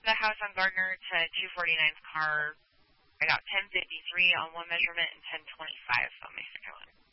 the house on Gardner to 249's car, I got 1053 on one measurement and 1025 on my second one.